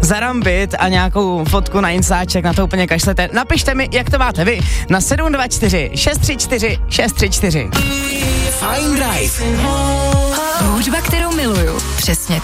zarambit a nějakou fotku na Instaček, na to úplně kašlete. Napište mi, jak to máte vy na 724 634 634. Fajn Drive. Hudba, kterou miluju. Přesně